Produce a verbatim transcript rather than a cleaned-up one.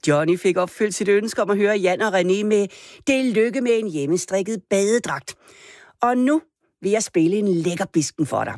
Johnny fik opfyldt sit ønske om at høre Jan og René med Det lykke med en hjemmestrikket badedragt. Og nu vil jeg spille en lækker bisken for dig.